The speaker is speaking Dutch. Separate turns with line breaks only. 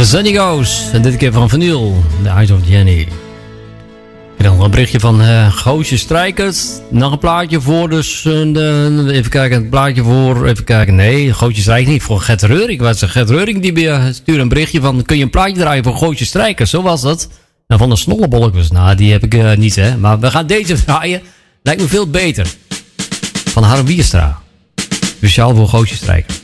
Sunny Goes. En dit keer van Vinyl. The Eyes of Jenny. En dan een berichtje van Goosje Strijkers. Nog een plaatje voor. Dus even kijken. Een plaatje voor. Even kijken. Nee, Goosje Strijkers niet. Voor Gert Reuring. Was het Gert Reuring die weer stuurde een berichtje van. Kun je een plaatje draaien voor Goosje Strijkers? Zo was dat. Nou, van de Snollebolletjes. Nou, die heb ik niet, hè. Maar we gaan deze draaien. Lijkt me veel beter. Van Harm Wierstra. Speciaal voor Goosje Strijkers.